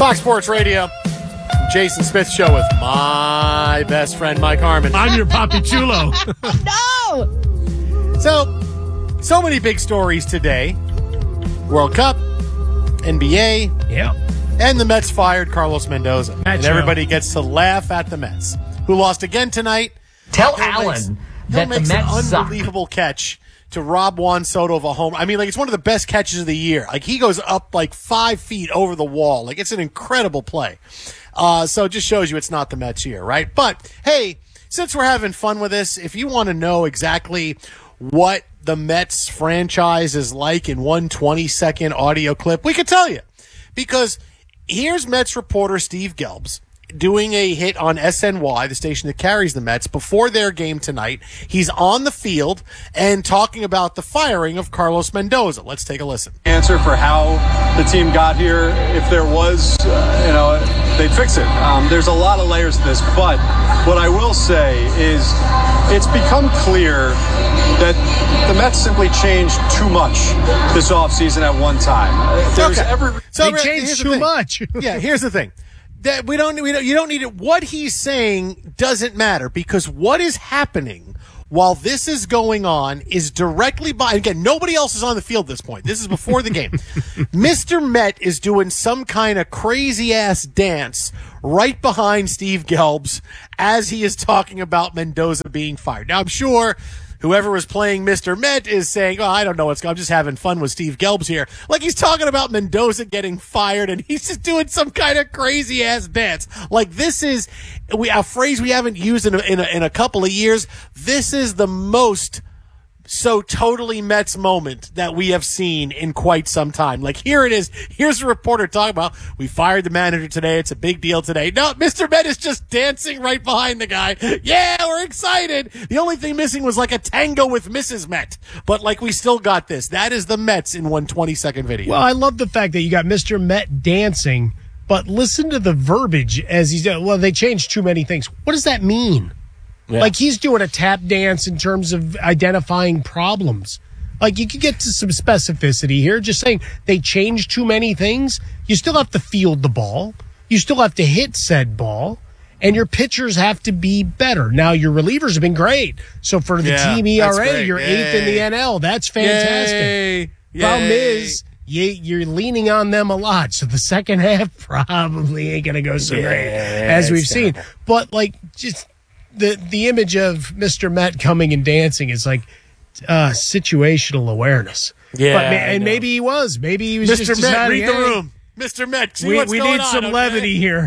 Fox Sports Radio, Jason Smith Show with my best friend, Mike Harmon. I'm your Papi Chulo. No! So many big stories today. World Cup, NBA, Yep. and the Mets fired Carlos Mendoza. And everybody gets to laugh at the Mets, who lost again tonight. Tell Allen that the Mets Mets an unbelievable catch to rob Juan Soto of a home. I mean, like, it's one of the best catches of the year. Like, he goes up like 5 feet over the wall. Like, it's an incredible play. So it just shows you it's not the Mets here, right? But, hey, since we're having fun with this, if you want to know exactly what the Mets franchise is like in one 20-second audio clip, we could tell you. Because here's Mets reporter Steve Gelbs doing a hit on SNY, the station that carries the Mets, before their game tonight. He's on the field and talking about the firing of Carlos Mendoza. Let's take a listen. Answer for how the team got here, if there was, they'd fix it. There's a lot of layers to this, but what I will say is it's become clear that the Mets simply changed too much this offseason at one time. They changed too much. Yeah, here's the thing. That you don't need it. What he's saying doesn't matter, because what is happening while this is going on is directly again, nobody else is on the field at this point. This is before the game. Mr. Met is doing some kind of crazy ass dance right behind Steve Gelbs as he is talking about Mendoza being fired. Now, I'm sure whoever was playing Mr. Met is saying, oh, I don't know what's going on. I'm just having fun with Steve Gelbs here. Like, he's talking about Mendoza getting fired, and he's just doing some kind of crazy-ass dance. Like, this is a phrase we haven't used in a couple of years. This is the most so totally Mets moment that we have seen in quite some time. Like, here it is. Here's a reporter talking about, we fired the manager today. It's a big deal today. No, Mr. Met is just dancing right behind the guy. Yeah, we're excited. The only thing missing was like a tango with Mrs. Met. But, like, we still got this. That is the Mets in one 20-second video. Well, I love the fact that you got Mr. Met dancing, but listen to the verbiage as he's doing. Well, they changed too many things. What does that mean? Yeah. Like, he's doing a tap dance in terms of identifying problems. Like, you could get to some specificity here. Just saying they changed too many things. You still have to field the ball. You still have to hit said ball. And your pitchers have to be better. Now, your relievers have been great. So for the team ERA, you're 8th in the NL. That's fantastic. Yay. Problem is, you're leaning on them a lot. So the second half probably ain't going to go so great, as we've seen. But, like, just the image of Mr. Met coming and dancing is like situational awareness. Yeah, and maybe he was. Maybe he was Mr. just Met, read hey, the room. Mr. Met, see what's we going need on, some okay? levity here.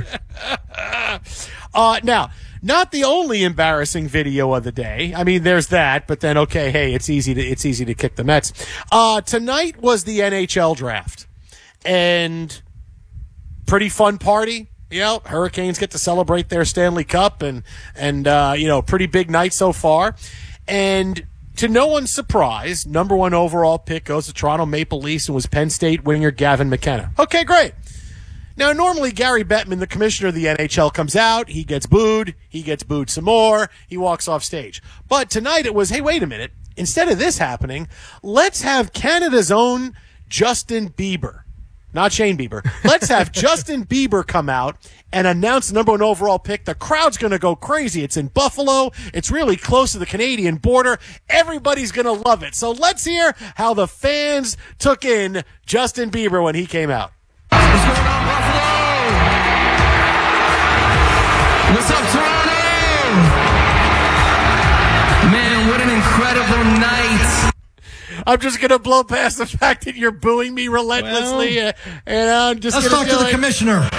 Now, not the only embarrassing video of the day. I mean, there's that, but then, okay, hey, it's easy to kick the Mets. Tonight was the NHL draft, and pretty fun party. You know, Hurricanes get to celebrate their Stanley Cup, and pretty big night so far. And to no one's surprise, number 1 overall pick goes to Toronto Maple Leafs and was Penn State winger Gavin McKenna. Okay, great. Now, normally Gary Bettman, the commissioner of the NHL, comes out, he gets booed some more, he walks off stage. But tonight it was, hey, wait a minute, instead of this happening, let's have Canada's own Justin Bieber. Not Shane Bieber. Let's have Justin Bieber come out and announce the number 1 overall pick. The crowd's going to go crazy. It's in Buffalo. It's really close to the Canadian border. Everybody's going to love it. So let's hear how the fans took in Justin Bieber when he came out. What's going on, Buffalo? What's up, Toronto? Man, what an incredible night. I'm just going to blow past the fact that you're booing me relentlessly. And I'm just Let's talk to the commissioner.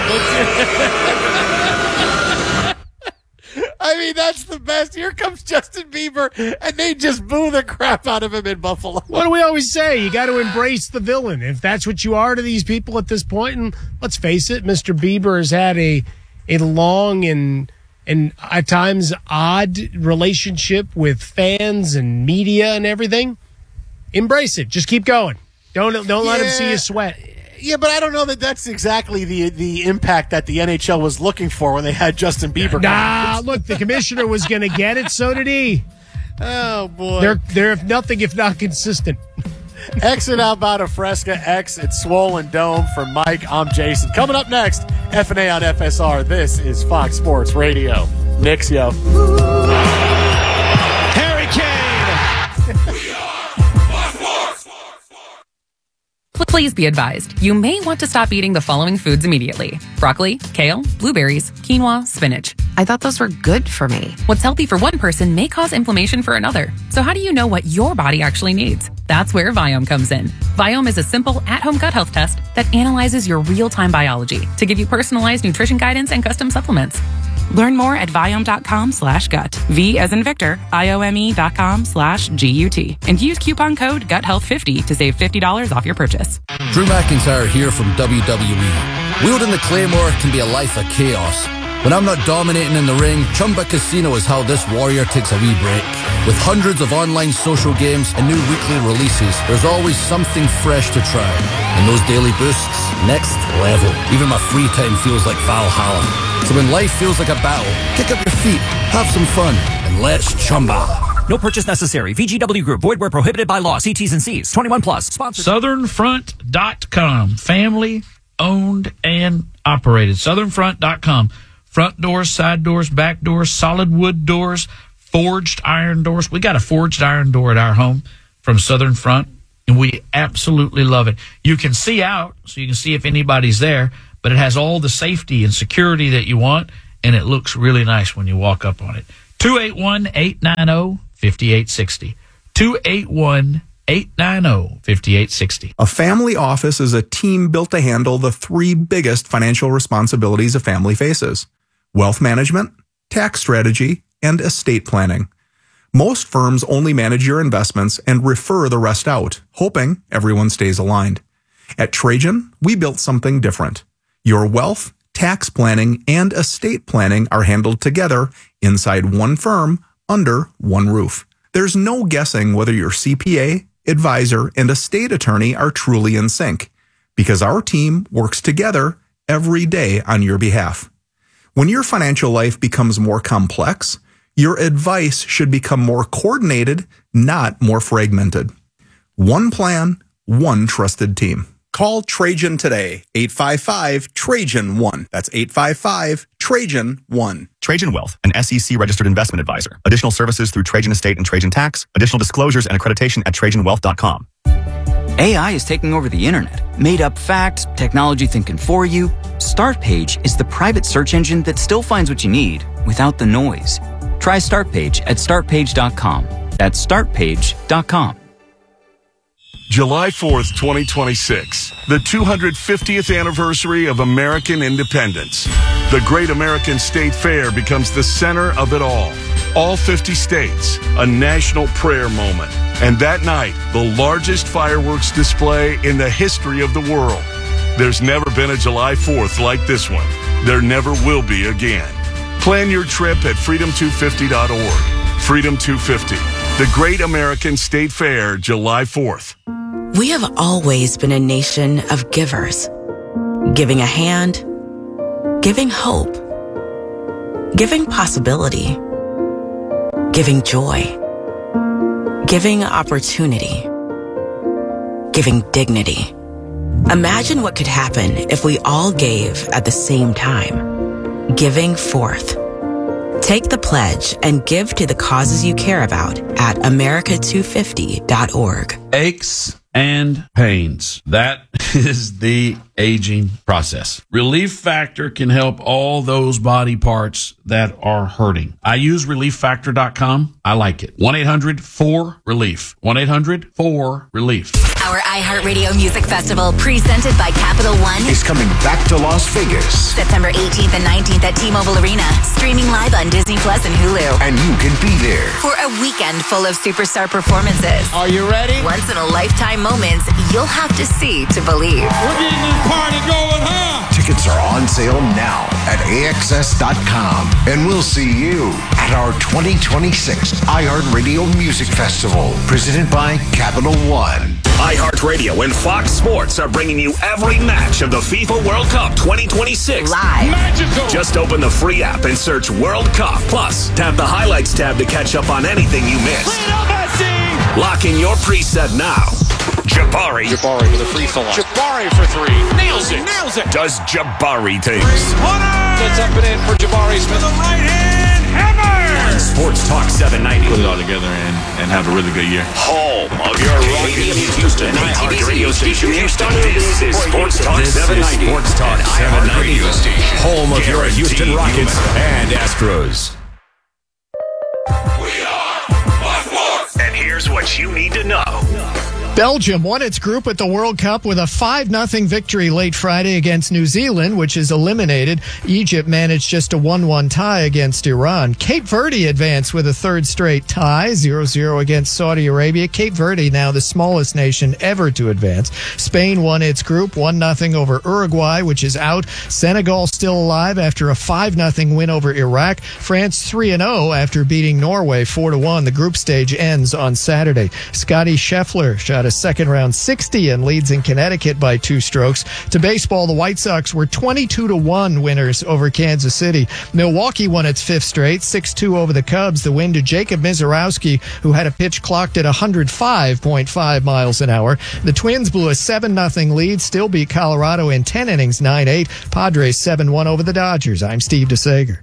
I mean, that's the best. Here comes Justin Bieber, and they just boo the crap out of him in Buffalo. What do we always say? You got to embrace the villain. If that's what you are to these people at this point, and let's face it, Mr. Bieber has had a long and at times odd relationship with fans and media and everything. Embrace it. Just keep going. Don't let him see you sweat. Yeah, but I don't know that that's exactly the impact that the NHL was looking for when they had Justin Bieber. Nah, look, the commissioner was going to get it. So did he. Oh, boy. They're nothing if not consistent. X at Alberta Fresca, X at Swollen Dome. For Mike, I'm Jason. Coming up next, F&A on FSR. This is Fox Sports Radio. Knicks, yo. Harry Kane. Please be advised, you may want to stop eating the following foods immediately. Broccoli, kale, blueberries, quinoa, spinach. I thought those were good for me. What's healthy for one person may cause inflammation for another. So how do you know what your body actually needs? That's where Viome comes in. Viome is a simple at-home gut health test that analyzes your real-time biology to give you personalized nutrition guidance and custom supplements. Learn more at Viome.com/gut. V as in Victor, IOME.com/GUT. And use coupon code GUTHEALTH50 to save $50 off your purchase. Drew McIntyre here from WWE. Wielding the Claymore can be a life of chaos. When I'm not dominating in the ring, Chumba Casino is how this warrior takes a wee break. With hundreds of online social games and new weekly releases, there's always something fresh to try. And those daily boosts, next level. Even my free time feels like Valhalla. So when life feels like a battle, kick up your feet, have some fun, and let's chumba. No purchase necessary. VGW Group. Void where prohibited by law. See T's and C's. 21 plus. Sponsored. SouthernFront.com. Family owned and operated. SouthernFront.com. Front doors, side doors, back doors, solid wood doors, forged iron doors. We got a forged iron door at our home from Southern Front, and we absolutely love it. You can see out, so you can see if anybody's there, but it has all the safety and security that you want, and it looks really nice when you walk up on it. 281-890-5860. 281-890-5860. A family office is a team built to handle the three biggest financial responsibilities a family faces: wealth management, tax strategy, and estate planning. Most firms only manage your investments and refer the rest out, hoping everyone stays aligned. At Trajan, we built something different. Your wealth, tax planning, and estate planning are handled together inside one firm under one roof. There's no guessing whether your CPA, advisor, and estate attorney are truly in sync, because our team works together every day on your behalf. When your financial life becomes more complex, your advice should become more coordinated, not more fragmented. One plan, one trusted team. Call Trajan today, 855-TRAJAN-1. That's 855-TRAJAN-1. Trajan Wealth, an SEC-registered investment advisor. Additional services through Trajan Estate and Trajan Tax. Additional disclosures and accreditation at TrajanWealth.com. AI is taking over the internet. Made up facts, technology thinking for you. Startpage is the private search engine that still finds what you need without the noise. Try Startpage at startpage.com. That's startpage.com. July 4th, 2026, the 250th anniversary of American independence. The Great American State Fair becomes the center of it all. All 50 states, a national prayer moment. And that night, the largest fireworks display in the history of the world. There's never been a July 4th like this one. There never will be again. Plan your trip at freedom250.org. Freedom 250, the Great American State Fair, July 4th. We have always been a nation of givers. Giving a hand, giving hope, giving possibility, giving joy, giving opportunity, giving dignity. Imagine what could happen if we all gave at the same time. Giving forth. Take the pledge and give to the causes you care about at America250.org. Aches and pains. That is the aging process. Relief Factor can help all those body parts that are hurting. I use ReliefFactor.com. I like it. 1-800-4-RELIEF. 1-800-4-RELIEF. Our iHeartRadio Music Festival, presented by Capital One, is coming back to Las Vegas. September 18th and 19th at T-Mobile Arena. Streaming live on Disney Plus and Hulu. And you can be there for a weekend full of superstar performances. Are you ready? Once-in-a-lifetime moments you'll have to see to believe. We're getting this party going, huh? Tickets are on sale now at AXS.com. And we'll see you at our 2026 iHeartRadio Music Festival, presented by Capital One. iHeartRadio and Fox Sports are bringing you every match of the FIFA World Cup 2026 live. Magical. Just open the free app and search World Cup. Plus, tap the highlights tab to catch up on anything you missed. Lock in your preset now. Jabari. Jabari with a free throw line. Jabari for three. Nails it. Does Jabari things. Gets up and in for Jabari Smith. The right hand hammer. Sports Talk 790. Put it all together and have a really good year. Home of your Rockets. Houston. Radio station Houston. This is Sports Talk 790. Sports Talk 790. Home of your Houston Rockets and Astros. We are on sports. And here's what you need to know. Belgium won its group at the World Cup with a 5-0 victory late Friday against New Zealand, which is eliminated. Egypt managed just a 1-1 tie against Iran. Cape Verde advanced with a third straight tie, 0-0 against Saudi Arabia. Cape Verde now the smallest nation ever to advance. Spain won its group 1-0 over Uruguay, which is out. Senegal still alive after a 5-0 win over Iraq. France 3-0 after beating Norway 4-1. The group stage ends on Saturday. Scotty Scheffler shot a second-round 60 and leads in Connecticut by 2 strokes. To baseball, the White Sox were 22-1 winners over Kansas City. Milwaukee won its 5th straight, 6-2 over the Cubs. The win to Jacob Mizorowski, who had a pitch clocked at 105.5 miles an hour. The Twins blew a 7-0 lead, still beat Colorado in 10 innings, 9-8. Padres 7-1 over the Dodgers. I'm Steve DeSager.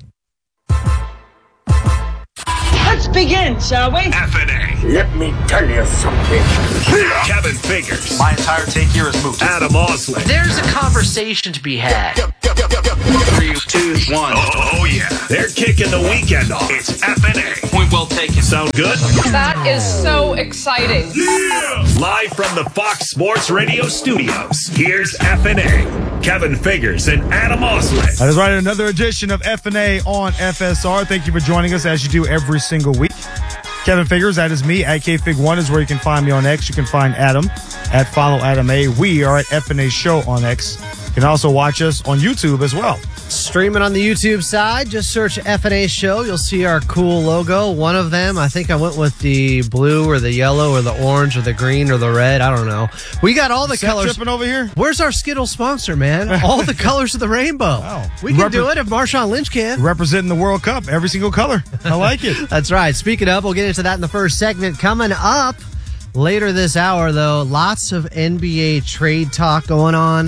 Let's begin, shall we? FNA. Let me tell you something. Kevin Figures. My entire take here is moot. Adam Osley. There's a conversation to be had. 3, 2, 1. Oh, yeah. They're kicking the weekend off. It's FNA. Point well taken. Sound good? That is so exciting. Yeah! Live from the Fox Sports Radio studios, here's FNA. Kevin Figures and Adam Osley. That is right. Another edition of FNA on FSR. Thank you for joining us as you do every single week. Kevin Figures, that is me. At KFig1 is where you can find me on X. You can find Adam at Follow Adam A. We are at FNA Show on X. You can also watch us on YouTube as well. Streaming on the YouTube side, just search FNA Show. You'll see our cool logo. One of them, I think I went with the blue or the yellow or the orange or the green or the red. I don't know. We got all the colors. Tripping over here? Where's our Skittles sponsor, man? All the colors of the rainbow. Oh. We can do it if Marshawn Lynch can. Representing the World Cup, every single color. I like it. That's right. Speaking of, we'll get into that in the first segment. Coming up later this hour, though, lots of NBA trade talk going on.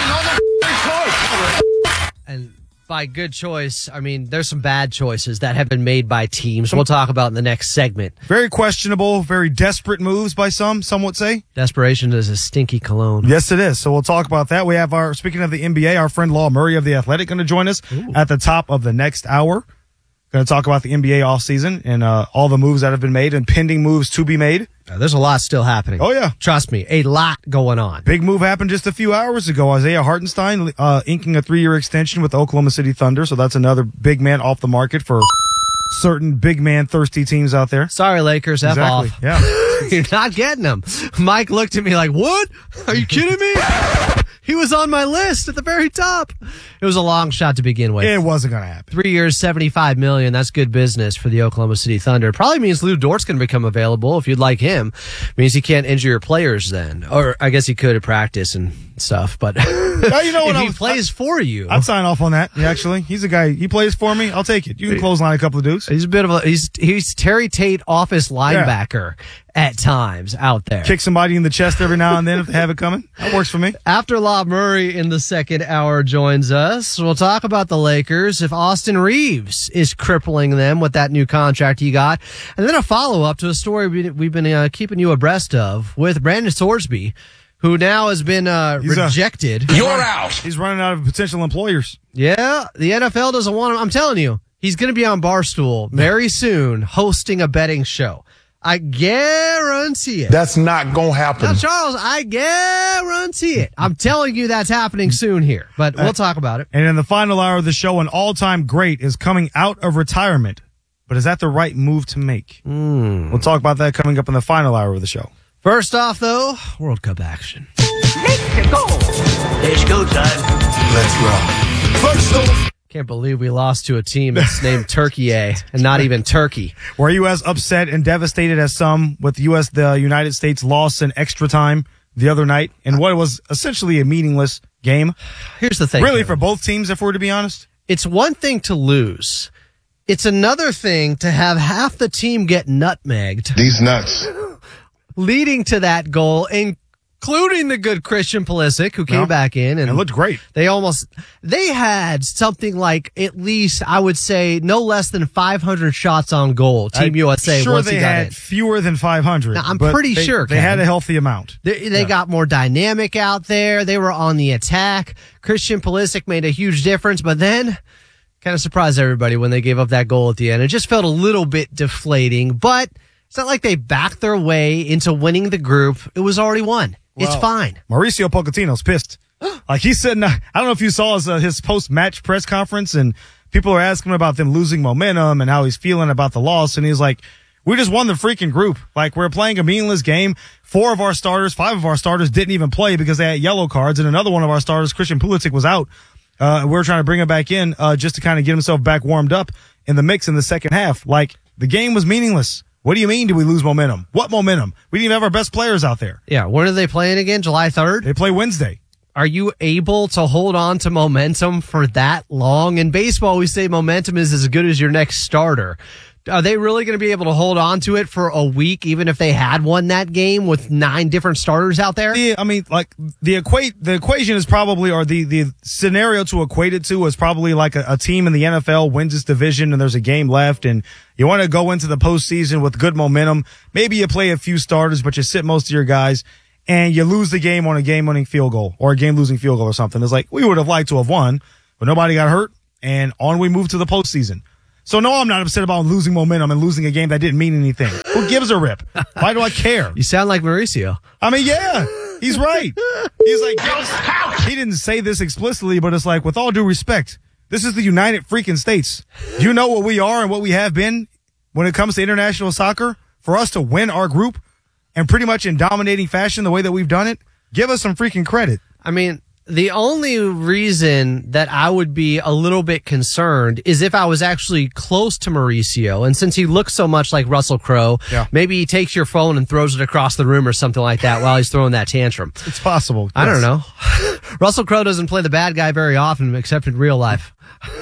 And by good choice, I mean, there's some bad choices that have been made by teams. We'll talk about in the next segment. Very questionable, very desperate moves by some would say. Desperation is a stinky cologne. Yes, it is. So we'll talk about that. We have speaking of the NBA, our friend Law Murray of The Athletic going to join us at the top of the next hour. Going to talk about the NBA offseason and all the moves that have been made and pending moves to be made. There's a lot still happening. Oh, yeah. Trust me, a lot going on. Big move happened just a few hours ago. Isaiah Hartenstein inking a 3-year extension with the Oklahoma City Thunder. So that's another big man off the market for certain big man thirsty teams out there. Sorry, Lakers. F off. Yeah. You're not getting them. Mike looked at me like, what? Are you kidding me? He was on my list at the very top. It was a long shot to begin with. It wasn't going to happen. 3 years, $75 million. That's good business for the Oklahoma City Thunder. It probably means Lou Dort's going to become available if you'd like him. It means he can't injure your players then. Or I guess he could at practice and stuff. But you know what, if he plays for you. I'd sign off on that, actually. He's a guy. He plays for me. I'll take it. You can clothesline a couple of dudes. He's a bit of a, he's Terry Tate office linebacker at times out there. Kick somebody in the chest every now and then if they have it coming. That works for me. After Law Murray in the second hour joins us, we'll talk about the Lakers, if Austin Reeves is crippling them with that new contract he got, and then a follow-up to a story we've been keeping you abreast of with Brandon Thorsby, who now has been rejected. You're out. He's running out of potential employers. Yeah, the NFL doesn't want him. I'm telling you, he's going to be on Barstool very soon hosting a betting show. I guarantee it. That's not going to happen. Now, Charles, I guarantee it. I'm telling you that's happening soon here, but we'll talk about it. And in the final hour of the show, an all-time great is coming out of retirement. But is that the right move to make? We'll talk about that coming up in the final hour of the show. First off, though, World Cup action. Mexico. It's go time. Let's rock. First off. Can't believe we lost to a team that's named Turkey and not even Turkey. Were you as upset and devastated as some with the United States loss in extra time the other night in what was essentially a meaningless game? Here's the thing. Really, for both teams, if we're to be honest? It's one thing to lose. It's another thing to have half the team get nutmegged. These nuts. Leading to that goal and including the good Christian Pulisic, who came back in and looked great. They had something like at least, I would say, no less than 500 shots on goal. Team USA. Sure, once they he got had in. fewer than 500. Now, I'm but pretty sure they had a healthy amount. They got more dynamic out there. They were on the attack. Christian Pulisic made a huge difference, but then kind of surprised everybody when they gave up that goal at the end. It just felt a little bit deflating, but it's not like they backed their way into winning the group. It was already won. It's Well, fine. Mauricio Pochettino's pissed. Like he said, I don't know if you saw his post-match press conference, and people are asking him about them losing momentum and how he's feeling about the loss, and he's like, we just won the freaking group. Like, we're playing a meaningless game. 5 of our starters didn't even play because they had yellow cards, and another one of our starters, Christian Pulisic, was out. We're trying to bring him back in just to kind of get himself back warmed up in the mix in the second half. Like, the game was meaningless. What do you mean, do we lose momentum? What momentum? We didn't even have our best players out there. Yeah, when are they playing again? July 3rd? They play Wednesday. Are you able to hold on to momentum for that long? In baseball, we say momentum is as good as your next starter. Are they really going to be able to hold on to it for a week, even if they had won that game with 9 different starters out there? Yeah, I mean, like the equation is probably, or the scenario to equate it to is probably like a team in the NFL wins this division and there's a game left and you want to go into the postseason with good momentum. Maybe you play a few starters, but you sit most of your guys and you lose the game on a game-winning field goal or a game-losing field goal or something. It's like, we would have liked to have won, but nobody got hurt and on we move to the postseason. So no, I'm not upset about losing momentum and losing a game that didn't mean anything. Who gives a rip? Why do I care? You sound like Mauricio. I mean, yeah, he's right. He's like, he didn't say this explicitly, but it's like, with all due respect, this is the United freaking States. Do you know what we are and what we have been when it comes to international soccer? For us to win our group and pretty much in dominating fashion the way that we've done it, give us some freaking credit. I mean, the only reason that I would be a little bit concerned is if I was actually close to Mauricio. And since he looks so much like Russell Crowe, maybe he takes your phone and throws it across the room or something like that while he's throwing that tantrum. It's possible. I don't know. Russell Crowe doesn't play the bad guy very often, except in real life.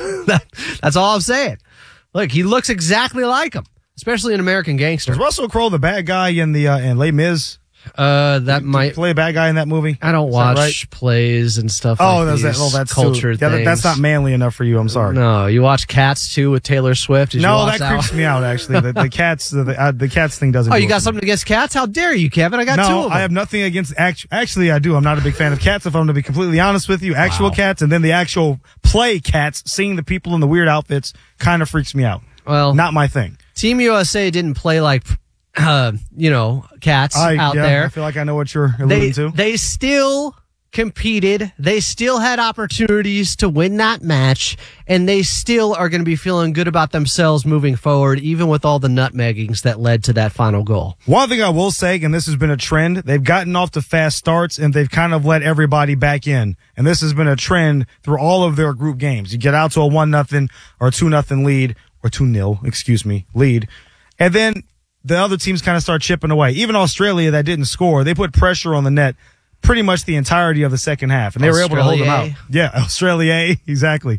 That's all I'm saying. Look, he looks exactly like him, especially in American Gangster. Was Russell Crowe the bad guy in the in Les Mis? That might play a bad guy in that movie. I don't watch plays and stuff. That's culture things. That's not manly enough for you. I'm sorry. No, you watch Cats too with Taylor Swift. No, that creeps me out. Actually, the Cats, the Cats thing doesn't. Oh, you got something against cats? How dare you, Kevin? I got 2 of them. I have nothing against. Actually, I do. I'm not a big fan of cats. If I'm to be completely honest with you, actual cats, and then the actual play cats, seeing the people in the weird outfits, kind of freaks me out. Well, not my thing. Team USA didn't play like. Cats out there. I feel like I know what you're alluding to. They still competed. They still had opportunities to win that match, and they still are going to be feeling good about themselves moving forward, even with all the nutmeggings that led to that final goal. One thing I will say, and this has been a trend, they've gotten off to fast starts, and they've kind of let everybody back in. And this has been a trend through all of their group games. You get out to a 1-0 or 2-0 lead, or 2-0, lead, and then the other teams kind of start chipping away. Even Australia, that didn't score, they put pressure on the net pretty much the entirety of the second half, and they were able to hold them out. Yeah, Australia, exactly.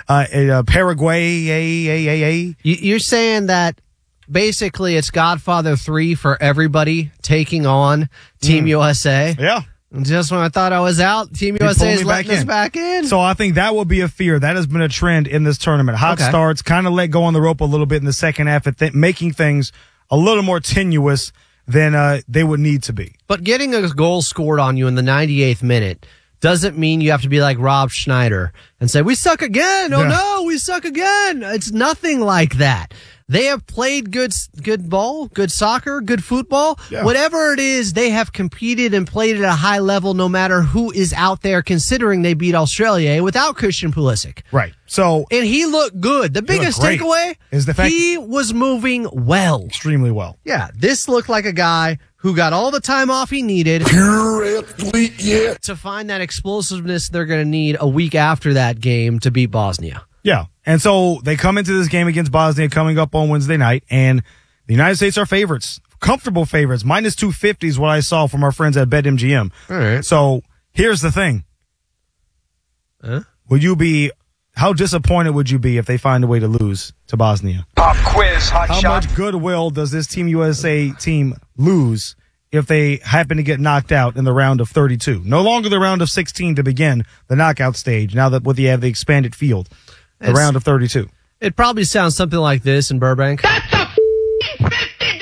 Paraguay, You're saying that basically it's Godfather 3 for everybody taking on Team USA? Yeah. Just when I thought I was out, Team USA is letting us back in. So I think that will be a fear. That has been a trend in this tournament. Hot starts, kind of let go on the rope a little bit in the second half, making things a little more tenuous than they would need to be. But getting a goal scored on you in the 98th minute doesn't mean you have to be like Rob Schneider and say, we suck again. Oh, no, we suck again. It's nothing like that. They have played good ball, good soccer, good football. Yeah. Whatever it is, they have competed and played at a high level no matter who is out there, considering they beat Australia without Christian Pulisic. Right. And he looked good. The biggest takeaway is the fact he was moving well. Extremely well. Yeah. This looked like a guy who got all the time off he needed to find that explosiveness they're going to need a week after that game to beat Bosnia. Yeah. And so they come into this game against Bosnia coming up on Wednesday night, and the United States are favorites. Comfortable favorites. Minus 250 is what I saw from our friends at BetMGM. All right. So here's the thing. How disappointed would you be if they find a way to lose to Bosnia? Pop quiz, hot How shot. much goodwill does this Team USA team lose if they happen to get knocked out in the round of 32. No longer the round of 16 to begin the knockout stage, now that you have the expanded field, the round of 32. It probably sounds something like this in Burbank. That's a 50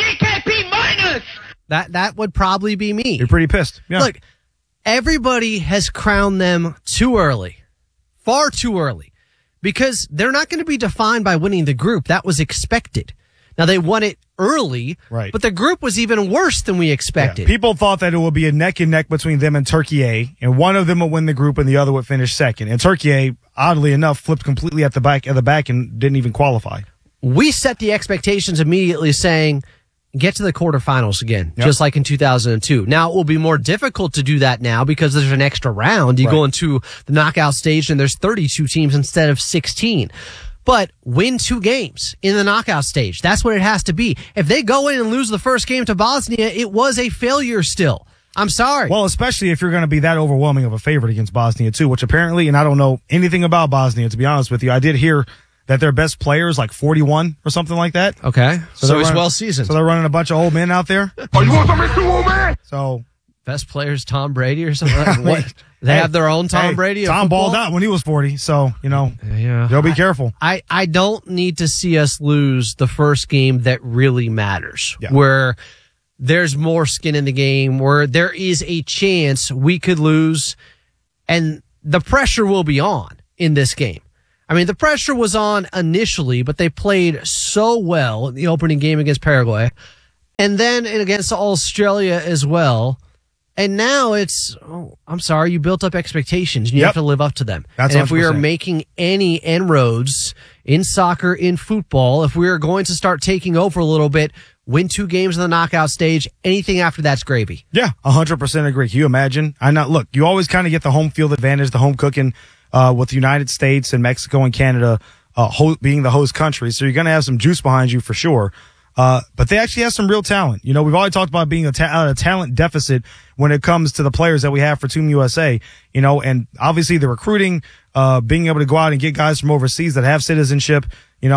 DKP minus. That would probably be me. You're pretty pissed. Yeah. Look, everybody has crowned them too early, far too early, because they're not going to be defined by winning the group. That was expected. Now, they won it early, right? But the group was even worse than we expected. Yeah. People thought that it would be a neck and neck between them and Turkey, and one of them would win the group and the other would finish second. And Turkey, oddly enough, flipped completely at the back and didn't even qualify. We set the expectations immediately saying, get to the quarterfinals again, just like in 2002. Now, it will be more difficult to do that now because there's an extra round. You go into the knockout stage and there's 32 teams instead of 16. But win 2 games in the knockout stage. That's what it has to be. If they go in and lose the first game to Bosnia, it was a failure still. I'm sorry. Well, especially if you're going to be that overwhelming of a favorite against Bosnia, too, which apparently, and I don't know anything about Bosnia, to be honest with you. I did hear that their best player is like 41 or something like that. Okay. So he's running, well seasoned. So they're running a bunch of old men out there. Oh, you want some Mr. Old Man? So. Best players, Tom Brady or something like that. What? They have their own Tom Brady. Tom balled out when he was 40, so, you'll be careful. I don't need to see us lose the first game that really matters, where there's more skin in the game, where there is a chance we could lose, and the pressure will be on in this game. I mean, the pressure was on initially, but they played so well in the opening game against Paraguay, and then against Australia as well. And now it's, I'm sorry, you built up expectations. And you have to live up to them. That's and if we are 100%. making any inroads in soccer, in football, if we are going to start taking over a little bit, win 2 games in the knockout stage, anything after that's gravy. Yeah, 100% agree. Can you imagine? Look, you always kind of get the home field advantage, the home cooking with the United States and Mexico and Canada being the host country. So you're going to have some juice behind you for sure. But they actually have some real talent. We've already talked about being a talent deficit when it comes to the players that we have for Team USA, and obviously the recruiting, being able to go out and get guys from overseas that have citizenship,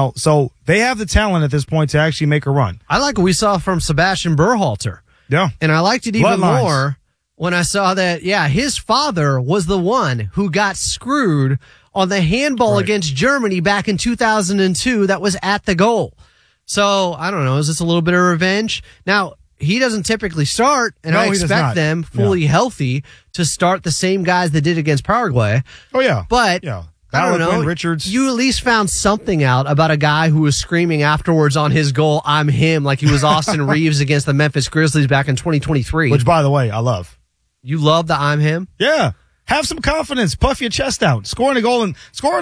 so they have the talent at this point to actually make a run. I like what we saw from Sebastian Berhalter. Yeah. And I liked it even more when I saw that, his father was the one who got screwed on the handball against Germany back in 2002 that was at the goal. So, I don't know, is this a little bit of revenge? Now, he doesn't typically start, and I expect them fully healthy to start the same guys that did against Paraguay. Oh, yeah. But, I don't know, Richards. You at least found something out about a guy who was screaming afterwards on his goal, I'm him, like he was Austin Reeves against the Memphis Grizzlies back in 2023. Which, by the way, I love. You love the I'm him? Yeah. Have some confidence. Puff your chest out. Scoring a goal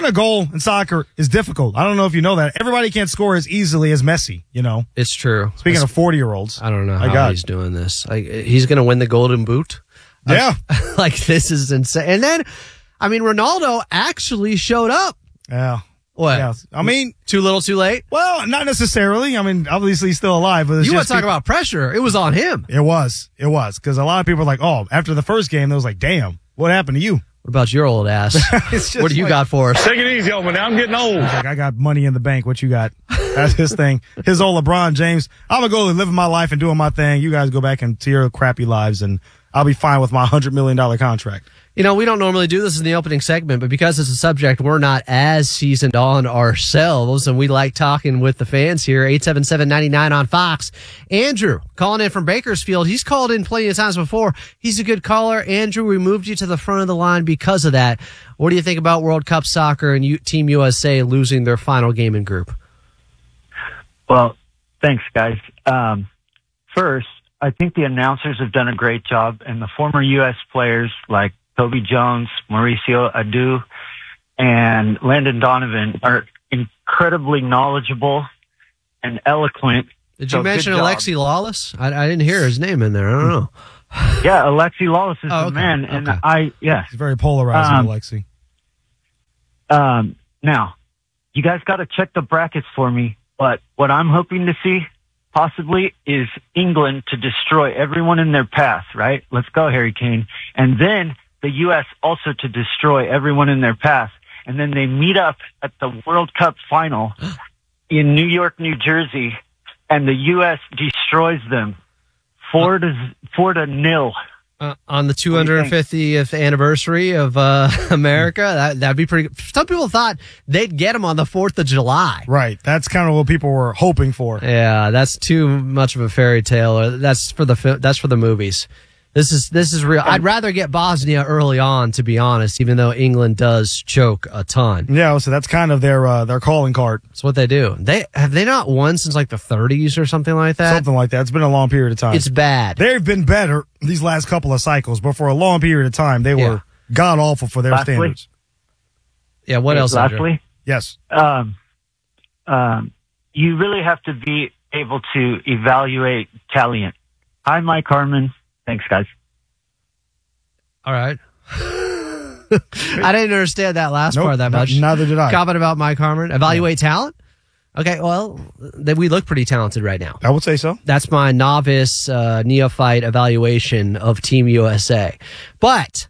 in soccer is difficult. I don't know if you know that. Everybody can't score as easily as Messi, It's true. Speaking of 40-year-olds. I don't know how he's doing this. He's going to win the Golden Boot? Yeah. This is insane. And then, Ronaldo actually showed up. Yeah. What? Yeah. Too little, too late? Well, not necessarily. Obviously he's still alive. But you want to talk about pressure. It was on him. It was. Because a lot of people are like, after the first game, they was like, damn. What happened to you? What about your old ass? What do you got for us? Take it easy, old man. I'm getting old. He's like, I got money in the bank. What you got? That's his thing. His old LeBron James. I'm going to go living my life and doing my thing. You guys go back into your crappy lives, and I'll be fine with my $100 million contract. We don't normally do this in the opening segment, but because it's a subject we're not as seasoned on ourselves, and we like talking with the fans here, 877-99 on Fox. Andrew, calling in from Bakersfield. He's called in plenty of times before. He's a good caller. Andrew, we moved you to the front of the line because of that. What do you think about World Cup soccer and Team USA losing their final game in group? Well, thanks, guys. First, I think the announcers have done a great job, and the former U.S. players like Toby Jones, Mauricio Adu, and Landon Donovan are incredibly knowledgeable and eloquent. Did you mention Alexi Lawless? I didn't hear his name in there. I don't know. Yeah, Alexi Lawless is the man, and He's very polarizing, Alexi. Now, you guys got to check the brackets for me, but what I'm hoping to see possibly is England to destroy everyone in their path, right? Let's go, Harry Kane. And then the U.S. also to destroy everyone in their path. And then they meet up at the World Cup final in New York, New Jersey, and the U.S. destroys them 4-0. On the 250th anniversary of America, that'd be pretty good. Some people thought they'd get them on the 4th of July. Right. That's kind of what people were hoping for. Yeah, that's too much of a fairy tale. That's for the movies. This is real. I'd rather get Bosnia early on, to be honest, even though England does choke a ton. Yeah, so that's kind of their calling card. That's what they do. Have they not won since like the 30s or something like that? Something like that. It's been a long period of time. It's bad. They've been better these last couple of cycles, but for a long period of time, they were god awful for their standards. Yeah. What else? Lastly, yes. You really have to be able to evaluate talent. Hi, Mike Harmon. Thanks, guys. All right. I didn't understand that last part that much. Neither did I. Comment about Mike Harmon. Evaluate talent? Okay, well, we look pretty talented right now. I would say so. That's my novice, neophyte evaluation of Team USA. But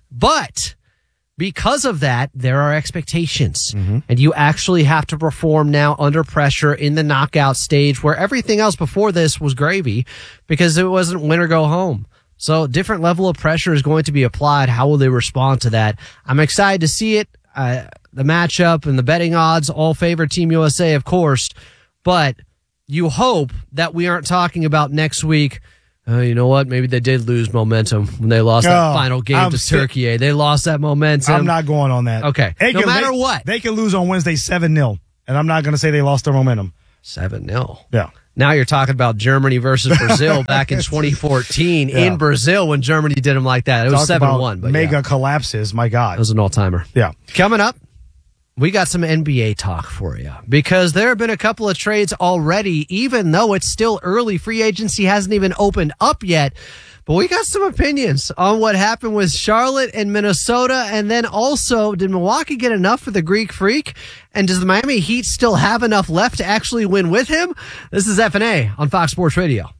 because of that, there are expectations. Mm-hmm. And you actually have to perform now under pressure in the knockout stage where everything else before this was gravy because it wasn't win or go home. So different level of pressure is going to be applied. How will they respond to that? I'm excited to see it. The matchup and the betting odds all favor Team USA, of course. But you hope that we aren't talking about next week. You know what? Maybe they did lose momentum when they lost that final game to Turkey. They lost that momentum. I'm not going on that. Okay. No matter what. They can lose on Wednesday 7-0, and I'm not going to say they lost their momentum. 7-0. Yeah. Now you're talking about Germany versus Brazil back in 2014 in Brazil when Germany did them like that. It was 7-1. But mega collapses. My God. It was an all-timer. Yeah. Coming up, we got some NBA talk for you because there have been a couple of trades already, even though it's still early. Free agency hasn't even opened up yet. But we got some opinions on what happened with Charlotte and Minnesota. And then also, did Milwaukee get enough for the Greek Freak? And does the Miami Heat still have enough left to actually win with him? This is F&A on Fox Sports Radio.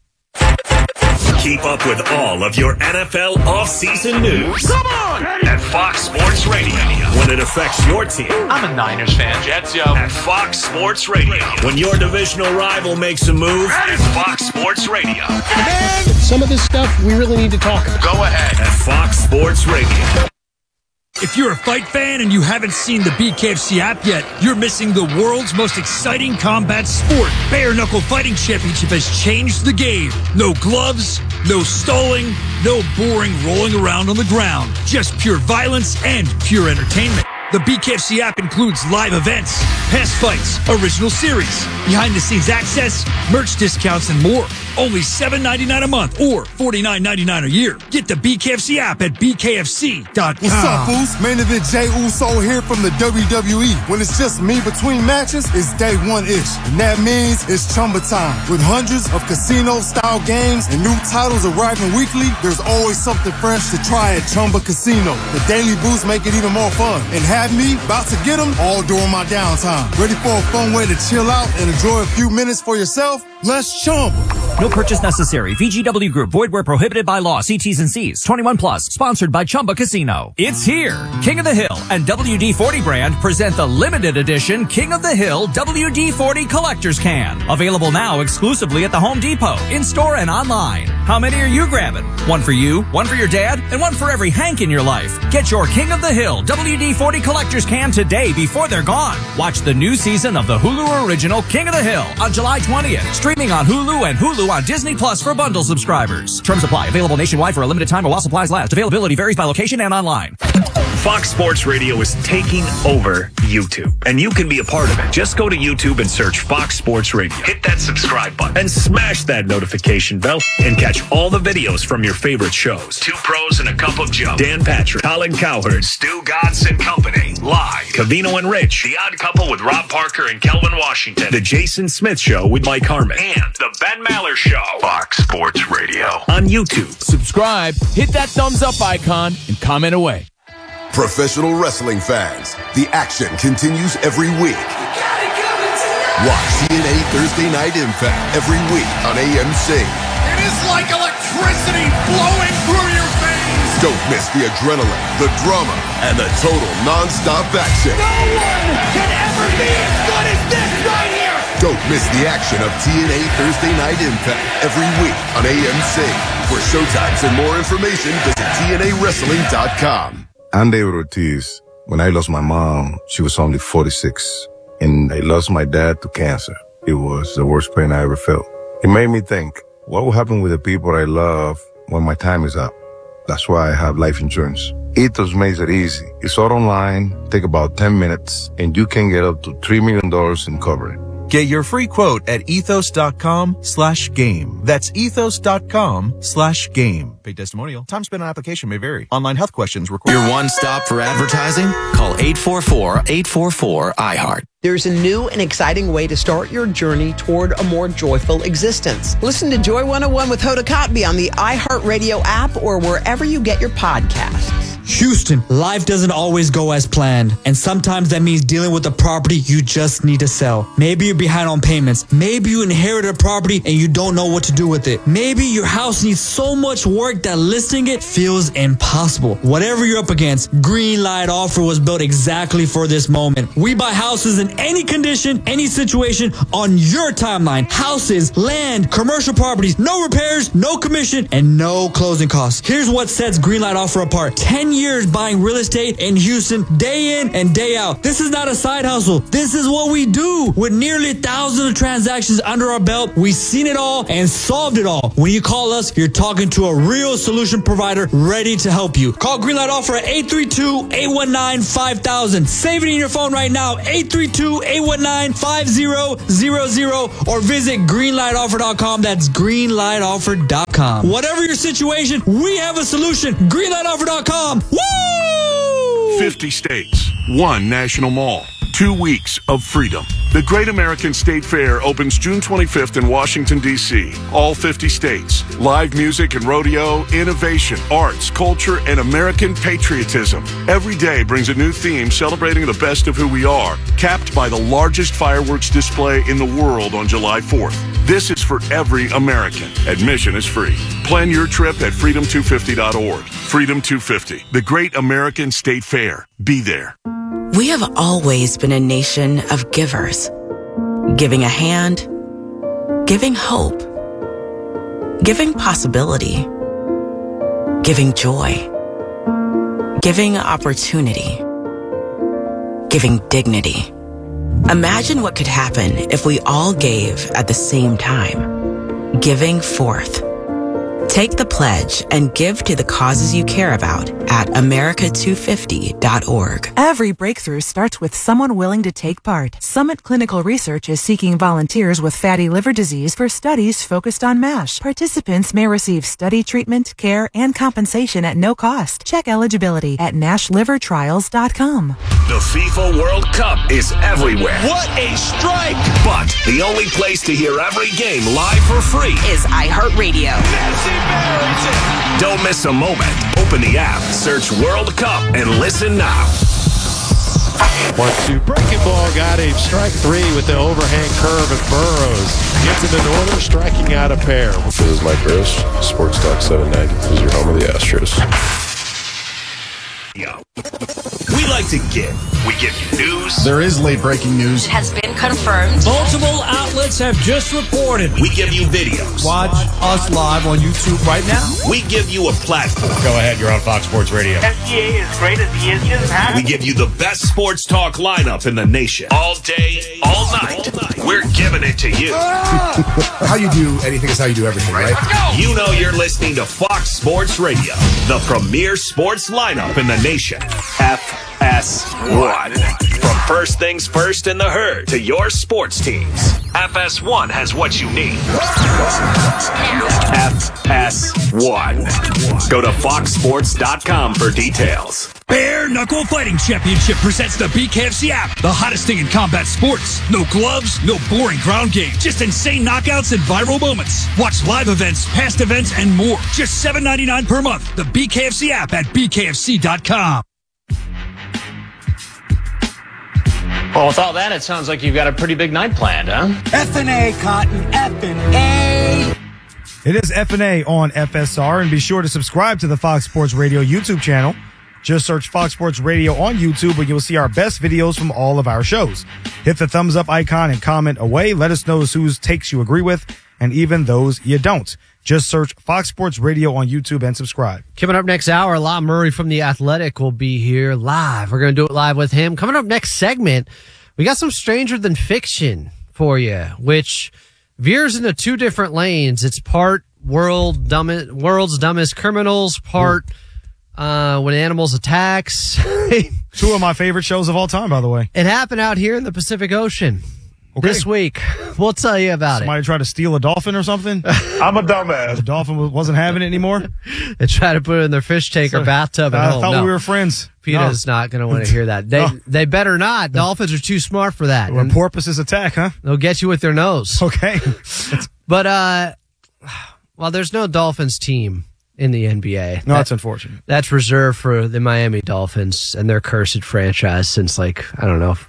Keep up with all of your NFL offseason news. Come on! At Fox Sports Radio. When it affects your team. I'm a Niners fan. Jets, yo. At Fox Sports Radio. When your divisional rival makes a move. At Fox Sports Radio. Man, some of this stuff we really need to talk about. Go ahead. At Fox Sports Radio. If you're a fight fan and you haven't seen the BKFC app yet, you're missing the world's most exciting combat sport. Bare Knuckle Fighting Championship has changed the game. No gloves, no stalling, no boring rolling around on the ground. Just pure violence and pure entertainment. The BKFC app includes live events, past fights, original series, behind-the-scenes access, merch discounts, and more. Only $7.99 a month or $49.99 a year. Get the BKFC app at BKFC.com. What's up, fools? Main event Jey Uso here from the WWE. When it's just me between matches, it's day one-ish. And that means it's Chumba time. With hundreds of casino-style games and new titles arriving weekly, there's always something fresh to try at Chumba Casino. The daily boosts make it even more fun. And have me about to get them all during my downtime. Ready for a fun way to chill out and enjoy a few minutes for yourself? Let's Chumba. No purchase necessary. VGW Group. Void where prohibited by law. See T's and C's. 21 plus. Sponsored by Chumba Casino. It's here. King of the Hill and WD-40 brand present the limited edition King of the Hill WD-40 Collector's Can. Available now exclusively at the Home Depot, in-store and online. How many are you grabbing? One for you, one for your dad, and one for every Hank in your life. Get your King of the Hill WD-40 Collector's Can today before they're gone. Watch the new season of the Hulu original King of the Hill on July 20th. Streaming on Hulu and Hulu on Disney Plus for bundle subscribers. Terms apply. Available nationwide for a limited time or while supplies last. Availability varies by location and online. Fox Sports Radio is taking over YouTube, and you can be a part of it. Just go to YouTube and search Fox Sports Radio. Hit that subscribe button and smash that notification bell and catch all the videos from your favorite shows. Two Pros and a Cup of Joe, Dan Patrick, Colin Cowherd, Stu Godson Company, Live, Covino and Rich, The Odd Couple with Rob Parker and Kelvin Washington, The Jason Smith Show with Mike Harmon, and The Ben Maller Show. Fox Sports Radio on YouTube. Subscribe, hit that thumbs up icon, and comment away. Professional wrestling fans, the action continues every week. Watch TNA Thursday Night Impact every week on AMC. It is like electricity flowing through your veins. Don't miss the adrenaline, the drama, and the total non-stop action. No one can ever be as good as this right here. Don't miss the action of TNA Thursday Night Impact every week on AMC. For showtimes and more information, visit TNAWrestling.com. I'm David Ortiz. When I lost my mom, she was only 46. And I lost my dad to cancer. It was the worst pain I ever felt. It made me think, what will happen with the people I love when my time is up? That's why I have life insurance. Ethos makes it easy. It's all online, take about 10 minutes, and you can get up to $3 million in coverage. Get your free quote at ethos.com/game. That's ethos.com/game. Paid testimonial. Time spent on application may vary. Online health questions required. Your one stop for advertising? Call 844-844-iHeart. There's a new and exciting way to start your journey toward a more joyful existence. Listen to Joy 101 with Hoda Kotb on the iHeartRadio app or wherever you get your podcasts. Houston, life doesn't always go as planned, and sometimes that means dealing with a property you just need to sell. Maybe you're behind on payments. Maybe you inherited a property and you don't know what to do with it. Maybe your house needs so much work that listing it feels impossible. Whatever you're up against, Greenlight Offer was built exactly for this moment. We buy houses in any condition, any situation, on your timeline. Houses, land, commercial properties, no repairs, no commission, and no closing costs. Here's what sets Greenlight Offer apart. 10 years buying real estate in Houston, day in and day out. This is not a side hustle. This is what we do. With nearly thousands of transactions under our belt, we've seen it all and solved it all. When you call us, you're talking to a real solution provider ready to help you. Call Greenlight Offer at 832-819-5000. Save it in your phone right now, 832-819-5000, or visit greenlightoffer.com. That's greenlightoffer.com. Whatever your situation, we have a solution. Greenlightoffer.com. Woo! 50 states, one national mall, 2 weeks of freedom. The Great American State Fair opens June 25th in Washington, D.C. All 50 states. Live music and rodeo, innovation, arts, culture, and American patriotism. Every day brings a new theme celebrating the best of who we are, capped by the largest fireworks display in the world on July 4th. This is for every American. Admission is free. Plan your trip at freedom250.org. Freedom 250, the Great American State Fair. Be there. We have always been a nation of givers. Giving a hand, giving hope, giving possibility, giving joy, giving opportunity, giving dignity. Imagine what could happen if we all gave at the same time. Giving forth. Take the pledge and give to the causes you care about at America250.org. Every breakthrough starts with someone willing to take part. Summit Clinical Research is seeking volunteers with fatty liver disease for studies focused on MASH. Participants may receive study treatment, care, and compensation at no cost. Check eligibility at NASHlivertrials.com. The FIFA World Cup is everywhere. What a strike! But the only place to hear every game live for free is iHeartRadio. Don't miss a moment. Open the app, search World Cup, and listen now. 1-2 breaking ball, got him. Strike three with the overhand curve and Burrows. Gets in the order, striking out a pair. This is Mike Gross, Sports Talk 790. This is your home of the Astros. We like to give. We give you news. There is late breaking news. It has been confirmed. Multiple outlets have just reported. We give you videos. Watch us live on YouTube right now. We give you a platform. Go ahead, you're on Fox Sports Radio. SGA is great as he is just We give you the best sports talk lineup in the nation. All day, all night. We're giving it to you. How you do anything is how you do everything, right? You know you're listening to Fox Sports Radio, the premier sports lineup in the nation. FS1. From first things first in the herd to your sports teams, FS1 has what you need. FS1. Go to foxsports.com for details. Bare Knuckle Fighting Championship presents the BKFC app, the hottest thing in combat sports. No gloves, no boring ground game, just insane knockouts and viral moments. Watch live events, past events, and more. Just $7.99 per month. The BKFC app at bkfc.com. Well, with all that, it sounds like you've got a pretty big night planned, huh? F&A, Cotton, F&A. It is F&A on FSR, and be sure to subscribe to the Fox Sports Radio YouTube channel. Just search Fox Sports Radio on YouTube, where you'll see our best videos from all of our shows. Hit the thumbs up icon and comment away. Let us know whose takes you agree with, and even those you don't. Just search Fox Sports Radio on YouTube and subscribe. Coming up next hour, Lon Murray from The Athletic will be here live. We're going to do it live with him. Coming up next segment, we got some Stranger Than Fiction for you, which veers into two different lanes. It's part world's dumbest criminals, part when animals attacks. Two of my favorite shows of all time, by the way. It happened out here in the Pacific Ocean this week. We'll tell you about Somebody tried to steal a dolphin or something? I'm a dumbass. The dolphin wasn't having it anymore? They tried to put it in their fish tank or bathtub at home. I thought we were friends. PETA's not going to want to hear that. They better not. Dolphins are too smart for that. When porpoises attack, huh? They'll get you with their nose. Okay. But, well, there's no Dolphins team in the NBA. No, that's unfortunate. That's reserved for the Miami Dolphins and their cursed franchise since, like, I don't know,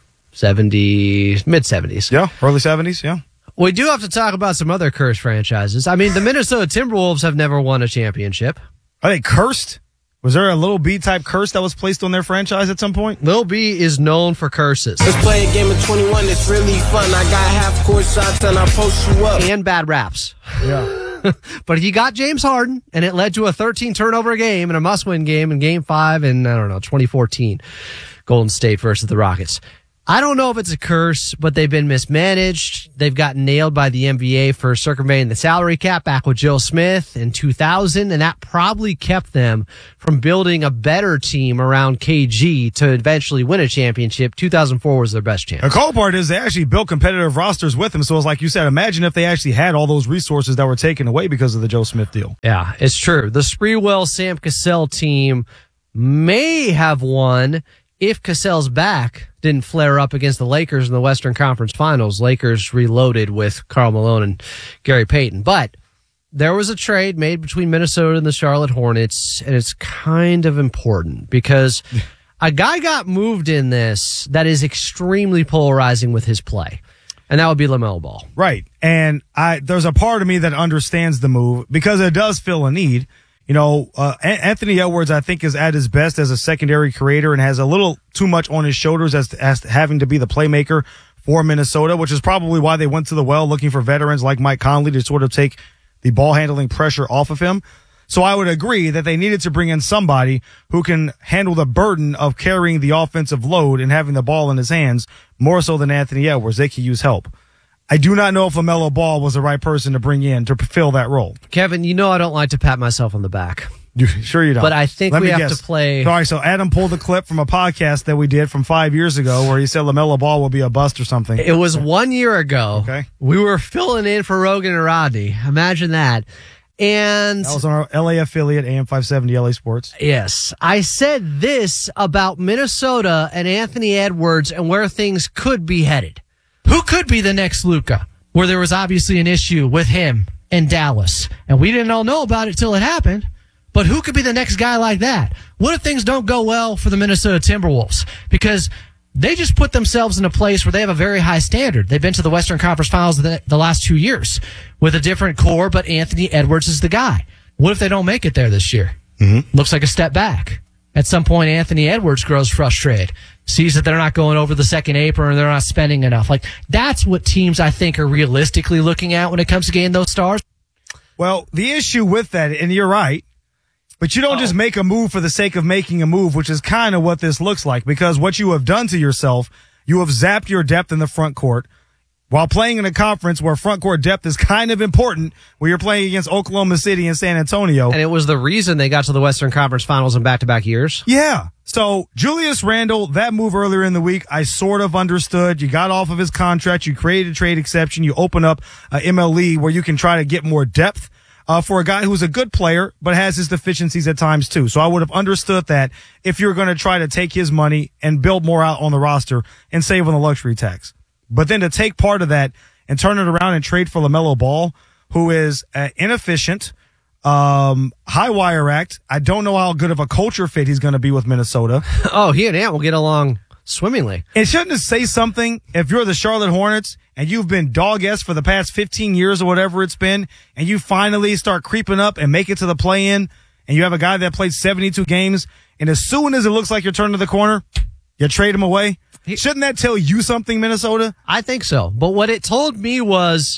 mid-70s. Yeah, early 70s, yeah. We do have to talk about some other cursed franchises. I mean, the Minnesota Timberwolves have never won a championship. Are they cursed? Was there a Lil B type curse that was placed on their franchise at some point? Lil B is known for curses. Let's play a game of 21. It's really fun. I got half-court shots and I post you up. And bad raps. Yeah. But he got James Harden, and it led to a 13-turnover game and a must-win game in Game 5 in, 2014. Golden State versus the Rockets. I don't know if it's a curse, but they've been mismanaged. They've gotten nailed by the NBA for circumventing the salary cap back with Joe Smith in 2000, and that probably kept them from building a better team around KG to eventually win a championship. 2004 was their best chance. The cool part is they actually built competitive rosters with him, so it's like you said, imagine if they actually had all those resources that were taken away because of the Joe Smith deal. Yeah, it's true. The Sprewell Sam Cassell team may have won if Cassell's back didn't flare up against the Lakers in the Western Conference Finals. Lakers reloaded with Karl Malone and Gary Payton. But there was a trade made between Minnesota and the Charlotte Hornets, and it's kind of important because a guy got moved in this that is extremely polarizing with his play, and that would be LaMelo Ball. Right. And there's a part of me that understands the move because it does fill a need. You know, Anthony Edwards, I think, is at his best as a secondary creator and has a little too much on his shoulders as having to be the playmaker for Minnesota, which is probably why they went to the well looking for veterans like Mike Conley to sort of take the ball handling pressure off of him. So I would agree that they needed to bring in somebody who can handle the burden of carrying the offensive load and having the ball in his hands more so than Anthony Edwards. They could use help. I do not know if LaMelo Ball was the right person to bring in to fill that role. Kevin, you know I don't like to pat myself on the back. Sure you don't. But I think we have to play. All right, so Adam pulled a clip from a podcast that we did from 5 years ago where he said LaMelo Ball will be a bust or something. It was 1 year ago. Okay. We were filling in for Rogan and Rodney. Imagine that. And that was on our LA affiliate, AM 570 LA Sports. Yes. I said this about Minnesota and Anthony Edwards and where things could be headed. Who could be the next Luka? Where there was obviously an issue with him in Dallas. And we didn't all know about it till it happened. But who could be the next guy like that? What if things don't go well for the Minnesota Timberwolves? Because they just put themselves in a place where they have a very high standard. They've been to the Western Conference Finals the last 2 years with a different core, but Anthony Edwards is the guy. What if they don't make it there this year? Mm-hmm. Looks like a step back. At some point, Anthony Edwards grows frustrated, sees that they're not going over the second apron and they're not spending enough. Like, that's what teams, I think, are realistically looking at when it comes to getting those stars. Well, the issue with that, and you're right, but you don't just make a move for the sake of making a move, which is kind of what this looks like, because what you have done to yourself, you have zapped your depth in the front court while playing in a conference where front court depth is kind of important, where you're playing against Oklahoma City and San Antonio. And it was the reason they got to the Western Conference Finals in back-to-back years. Yeah. So Julius Randle, that move earlier in the week, I sort of understood. You got off of his contract. You created a trade exception. You open up MLE where you can try to get more depth for a guy who's a good player, but has his deficiencies at times too. So I would have understood that if you're going to try to take his money and build more out on the roster and save on the luxury tax. But then to take part of that and turn it around and trade for LaMelo Ball, who is inefficient, high wire act. I don't know how good of a culture fit he's going to be with Minnesota. Oh, he and Ant will get along swimmingly. And shouldn't it say something if you're the Charlotte Hornets and you've been dog-ass for the past 15 years or whatever it's been, and you finally start creeping up and make it to the play-in, and you have a guy that played 72 games, and as soon as it looks like you're turning the corner, you trade him away? Shouldn't that tell you something, Minnesota? I think so. But what it told me was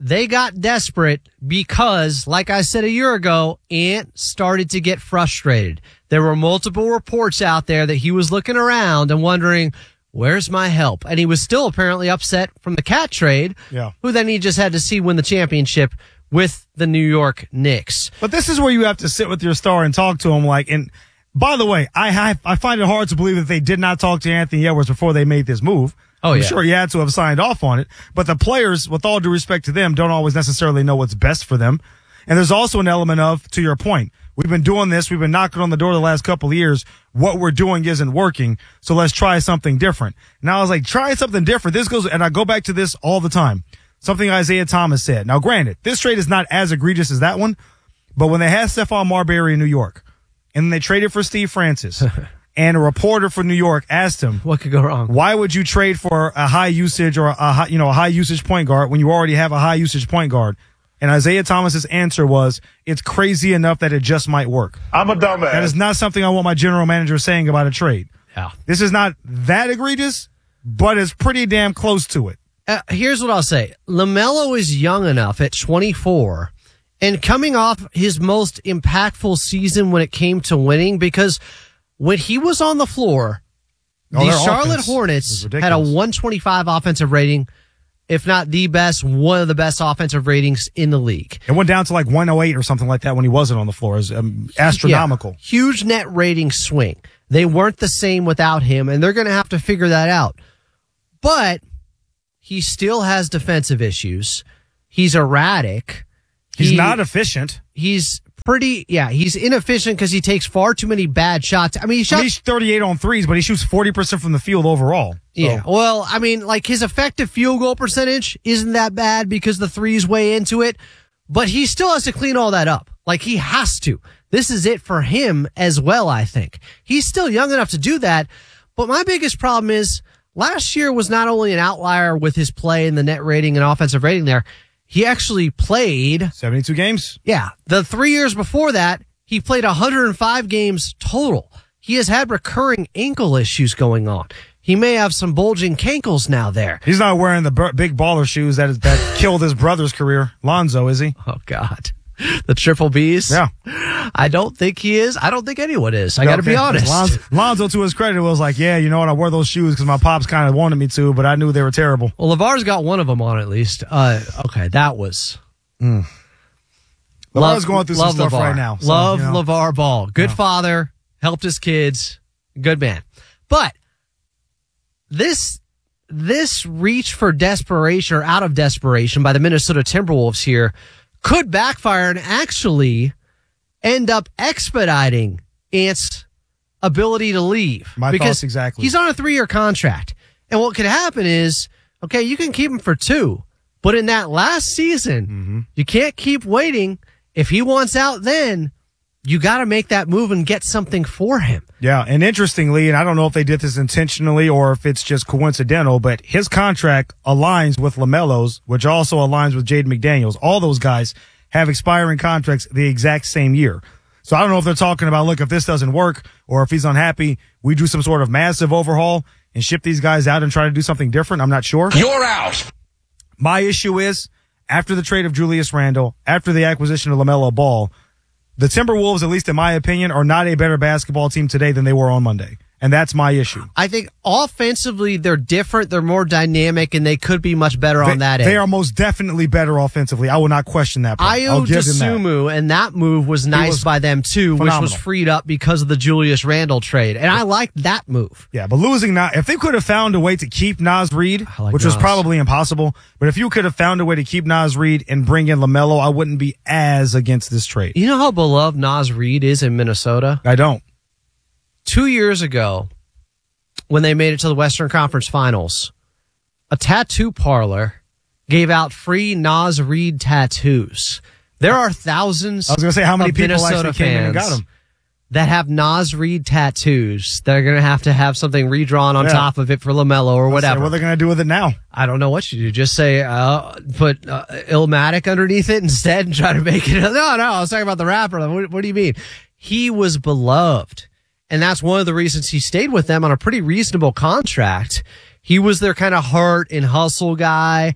they got desperate because, like I said a year ago, Ant started to get frustrated. There were multiple reports out there that he was looking around and wondering, where's my help? And he was still apparently upset from the Cat trade, who then he just had to see win the championship with the New York Knicks. But this is where you have to sit with your star and talk to him. And by the way, I find it hard to believe that they did not talk to Anthony Edwards before they made this move. I'm sure he had to have signed off on it. But the players, with all due respect to them, don't always necessarily know what's best for them. And there's also an element of, to your point, we've been doing this. We've been knocking on the door the last couple of years. What we're doing isn't working. So let's try something different. Now I was like, try something different. And I go back to this all the time. Something Isaiah Thomas said. Now granted, this trade is not as egregious as that one, but when they had Stephon Marbury in New York and they traded for Steve Francis and a reporter for New York asked him, what could go wrong? Why would you trade for a high usage or a high usage point guard when you already have a high usage point guard? And Isaiah Thomas's answer was, it's crazy enough that it just might work. I'm a dumbass. That is not something I want my general manager saying about a trade. Yeah. This is not that egregious, but it's pretty damn close to it. Here's what I'll say. LaMelo is young enough at 24 and coming off his most impactful season when it came to winning, because when he was on the floor, the Charlotte Hornets had a 125 offensive rating, if not the best, one of the best offensive ratings in the league. It went down to like 108 or something like that when he wasn't on the floor. It was astronomical. Yeah, huge net rating swing. They weren't the same without him, and they're going to have to figure that out. But he still has defensive issues. He's erratic. He's not efficient. He's inefficient because he takes far too many bad shots. I mean, he's 38 on threes, but he shoots 40% from the field overall. So. Yeah. Well, I mean, like his effective field goal percentage isn't that bad because the threes weigh into it, but he still has to clean all that up. Like he has to. This is it for him as well, I think. He's still young enough to do that. But my biggest problem is last year was not only an outlier with his play in the net rating and offensive rating there, he actually played 72 games. Yeah. The 3 years before that, he played 105 games total. He has had recurring ankle issues going on. He may have some bulging cankles now there. He's not wearing the big baller shoes that killed his brother's career. Lonzo, is he? Oh, God. The triple Bs? Yeah. I don't think he is. I don't think anyone is. I got to be honest. Lonzo, to his credit, was like, yeah, you know what? I wore those shoes because my pops kind of wanted me to, but I knew they were terrible. Well, LeVar's got one of them on at least. Okay, that was... LeVar's going through some stuff right now. So, LeVar Ball. Good father. Helped his kids. Good man. But this reach for desperation or out of desperation by the Minnesota Timberwolves here could backfire and actually end up expediting Ant's ability to leave. My thoughts exactly. He's on a 3-year contract. And what could happen is, okay, you can keep him for 2, but in that last season, you can't keep waiting. If he wants out then, you got to make that move and get something for him. Yeah, and interestingly, and I don't know if they did this intentionally or if it's just coincidental, but his contract aligns with LaMelo's, which also aligns with Jaden McDaniels. All those guys have expiring contracts the exact same year. So I don't know if they're talking about, look, if this doesn't work or if he's unhappy, we do some sort of massive overhaul and ship these guys out and try to do something different. I'm not sure. You're out. My issue is, after the trade of Julius Randle, after the acquisition of LaMelo Ball, the Timberwolves, at least in my opinion, are not a better basketball team today than they were on Monday. And that's my issue. I think offensively, they're different. They're more dynamic, and they could be much better on that end. They are most definitely better offensively. I will not question that. Ayo Dosunmu, and that move was nice by them, too, phenomenal. Which was freed up because of the Julius Randle trade. And I liked that move. Yeah, but losing Nas, if they could have found a way to keep Nas Reed, which was probably impossible, but if you could have found a way to keep Nas Reed and bring in LaMelo, I wouldn't be as against this trade. You know how beloved Nas Reed is in Minnesota? I don't. 2 years ago, when they made it to the Western Conference Finals, a tattoo parlor gave out free Nas Reed tattoos. There are thousands I was going to say, how many of people Minnesota actually came in and got fans them? that have Nas Reed tattoos. They're going to have something redrawn on top of it for LaMelo or whatever. What are they going to do with it now? I don't know what you do. Just say, put Illmatic underneath it instead and try to make it. No, I was talking about the rapper. What do you mean? He was beloved. And that's one of the reasons he stayed with them on a pretty reasonable contract. He was their kind of heart and hustle guy.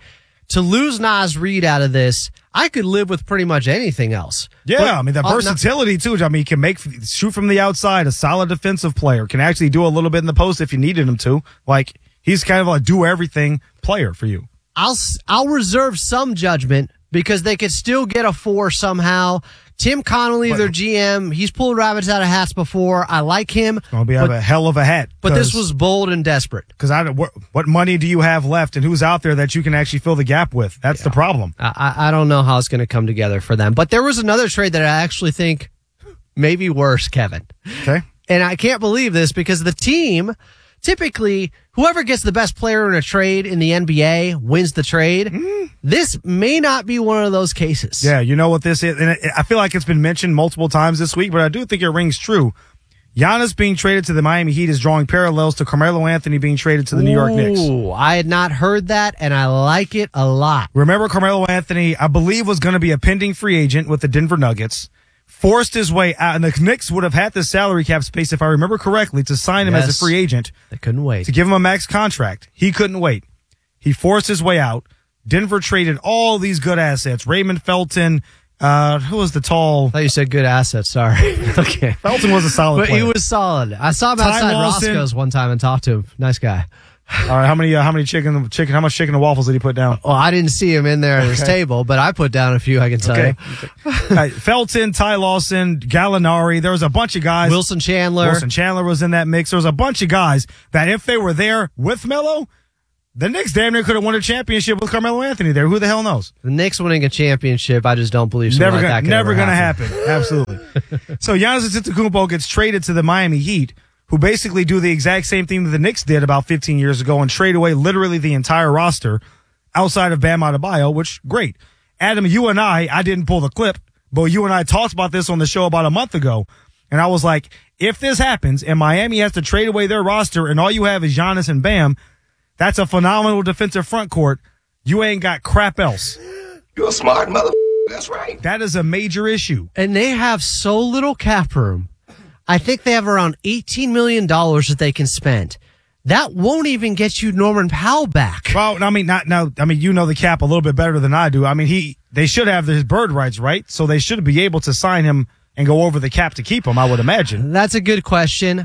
to lose Naz Reid out of this, I could live with pretty much anything else. Yeah, But I mean, the versatility, too. I mean, he can shoot from the outside, a solid defensive player, can actually do a little bit in the post if you needed him to. Like, he's kind of a do-everything player for you. I'll reserve some judgment because they could still get a 4 somehow. Tim Connolly, their GM, he's pulled rabbits out of hats before. I like him. It's going to be a hell of a hat. But this was bold and desperate. Because what money do you have left, and who's out there that you can actually fill the gap with? That's the problem. I don't know how it's going to come together for them. But there was another trade that I actually think may be worse, Kevin. Okay. And I can't believe this because the team, typically, whoever gets the best player in a trade in the NBA wins the trade. This may not be one of those cases. Yeah, you know what this is? And I feel like it's been mentioned multiple times this week, but I do think it rings true. Giannis being traded to the Miami Heat is drawing parallels to Carmelo Anthony being traded to the New York Knicks. I had not heard that, and I like it a lot. Remember, Carmelo Anthony, I believe, was going to be a pending free agent with the Denver Nuggets. Forced his way out, and the Knicks would have had the salary cap space, if I remember correctly, to sign him as a free agent. They couldn't wait. To give him a max contract. He couldn't wait. He forced his way out. Denver traded all these good assets. Raymond Felton, who was the tall? I thought you said good assets, sorry. Okay. Felton was a solid player. But he was solid. I saw him outside Roscoe's one time and talked to him. Nice guy. All right, how much chicken and waffles did he put down? Well, I didn't see him in there at his table, but I put down a few, I can tell you. Right, Felton, Ty Lawson, Gallinari, there was a bunch of guys. Wilson Chandler was in that mix. There was a bunch of guys that if they were there with Melo, the Knicks damn near could have won a championship with Carmelo Anthony there. Who the hell knows? The Knicks winning a championship, I just don't believe Never going to happen. Absolutely. So Giannis Antetokounmpo gets traded to the Miami Heat, who basically do the exact same thing that the Knicks did about 15 years ago and trade away literally the entire roster outside of Bam Adebayo, which, great. Adam, you and I didn't pull the clip, but you and I talked about this on the show about a month ago. And I was like, if this happens and Miami has to trade away their roster and all you have is Giannis and Bam, that's a phenomenal defensive front court. You ain't got crap else. You're a smart mother. That's right. That is a major issue. And they have so little cap room. I think they have around $18 million that they can spend. That won't even get you Norman Powell back. Well, I mean, you know the cap a little bit better than I do. I mean, they should have his bird rights, right? So they should be able to sign him and go over the cap to keep him, I would imagine. That's a good question.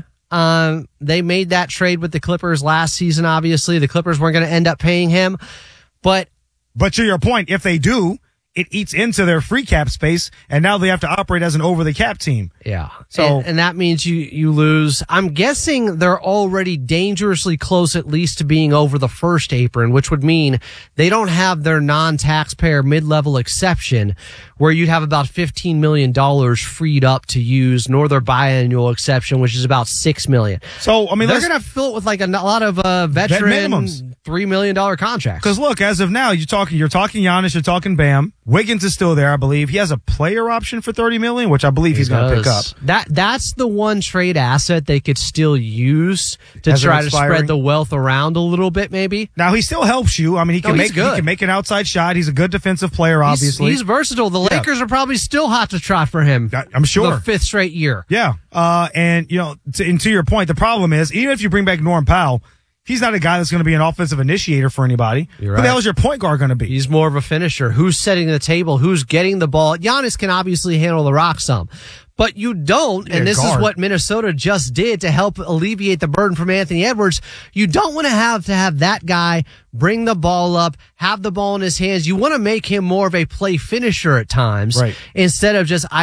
They made that trade with the Clippers last season, obviously. The Clippers weren't going to end up paying him. But to your point, if they do, it eats into their free cap space, and now they have to operate as an over-the-cap team. Yeah. So, and that means you lose. I'm guessing they're already dangerously close at least to being over the first apron, which would mean they don't have their non-taxpayer mid-level exception where you'd have about $15 million freed up to use, nor their biannual exception, which is about $6 million. So, I mean, they're going to fill it with like a lot of veteran minimums. $3 million contracts. Because look, as of now, you're talking Giannis, you're talking Bam. Wiggins is still there, I believe. He has a player option for $30 million, which I believe he's going to pick up. That's the one trade asset they could still use to try to spread the wealth around a little bit, maybe. Now he still helps you. I mean, he can make an outside shot. He's a good defensive player, obviously. He's versatile. The Lakers are probably still hot to trot for him. I'm sure. The 5th straight year. Yeah. And to your point, the problem is even if you bring back Norm Powell, he's not a guy that's going to be an offensive initiator for anybody. You're right. Who the hell is your point guard going to be? He's more of a finisher. Who's setting the table? Who's getting the ball? Giannis can obviously handle the rock some. But you don't, and this is what Minnesota just did to help alleviate the burden from Anthony Edwards. You don't want to have that guy bring the ball up, have the ball in his hands. You want to make him more of a play finisher at times instead of just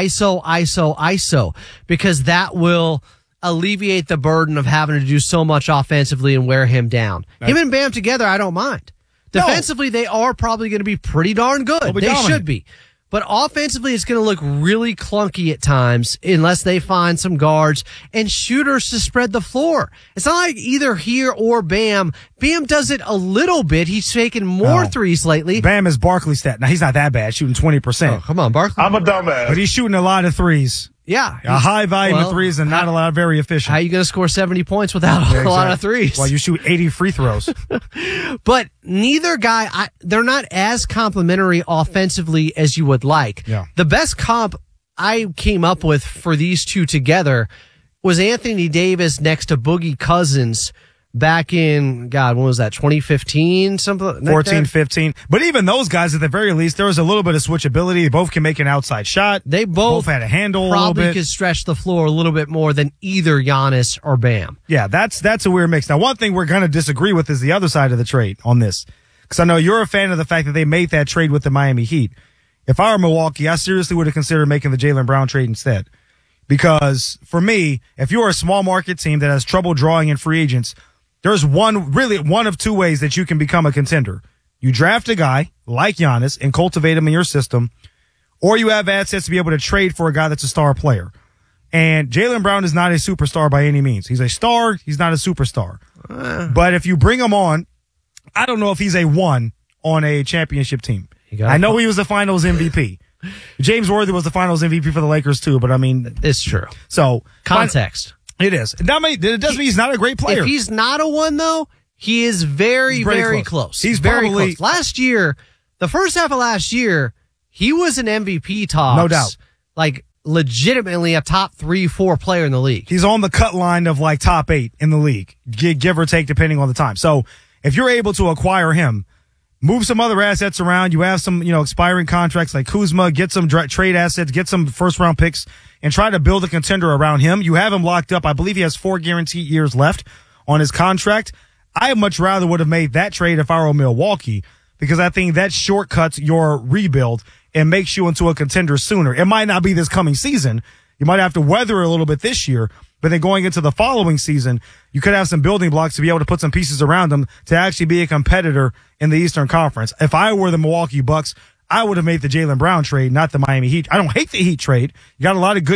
ISO, because that will alleviate the burden of having to do so much offensively and wear him down. Him and Bam together, I don't mind. Defensively, they are probably going to be pretty darn good. They should be. But offensively, it's going to look really clunky at times unless they find some guards and shooters to spread the floor. It's not like either here or Bam. Bam does it a little bit. He's taken more threes lately. Bam is Barkley stat. Now, he's not that bad, shooting 20%. Oh, come on, Barkley. I'm a dumbass. But he's shooting a lot of threes. Yeah. A high volume of threes and not a lot, very efficient. How are you going to score 70 points without a lot of threes? Well, you shoot 80 free throws. But neither guy, they're not as complimentary offensively as you would like. Yeah. The best comp I came up with for these two together was Anthony Davis next to Boogie Cousins back in, God, when was that, 2015? Something 14, 15. But even those guys, at the very least, there was a little bit of switchability. They both can make an outside shot. They both had a handle a little probably bit. could stretch the floor a little bit more than either Giannis or Bam. Yeah, that's a weird mix. Now, one thing we're going to disagree with is the other side of the trade on this. Because I know you're a fan of the fact that they made that trade with the Miami Heat. If I were Milwaukee, I seriously would have considered making the Jaylen Brown trade instead. Because for me, if you're a small market team that has trouble drawing in free agents, there's one of two ways that you can become a contender. You draft a guy like Giannis and cultivate him in your system, or you have assets to be able to trade for a guy that's a star player. And Jaylen Brown is not a superstar by any means. He's a star. He's not a superstar. But if you bring him on, I don't know if he's a one on a championship team. I know he was the finals MVP. James Worthy was the finals MVP for the Lakers too, but I mean, it's true. So context. It is. It doesn't mean he's not a great player. If he's not a one, though, he is very, very close. He's very probably close. Last year, the first half of last year, he was an MVP talks. No doubt. Like, legitimately a top 3-4 player in the league. He's on the cut line of like top 8 in the league, give or take, depending on the time. So if you're able to acquire him, move some other assets around. You have some, expiring contracts like Kuzma, get some trade assets, get some first round picks, and try to build a contender around him. You have him locked up. I believe he has 4 guaranteed years left on his contract. I much rather would have made that trade if I were Milwaukee, because I think that shortcuts your rebuild and makes you into a contender sooner. It might not be this coming season. You might have to weather a little bit this year, but then going into the following season, you could have some building blocks to be able to put some pieces around them to actually be a competitor in the Eastern Conference. If I were the Milwaukee Bucks, I would have made the Jaylen Brown trade, not the Miami Heat. I don't hate the Heat trade. You got a lot of good